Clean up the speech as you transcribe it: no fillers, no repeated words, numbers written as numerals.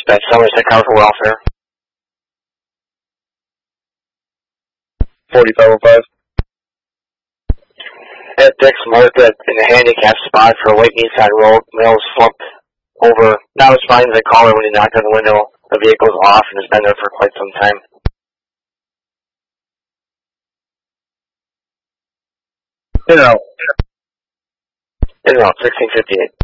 Dispatch, Somerset Car for Welfare. 4505. At Dick's Market in the handicap spot for a white Nissan Rogue, male was slumped over. Not responding to the caller when he knocked on the window. The vehicle's off and has been there for quite some time. In and out. In and out, 1658.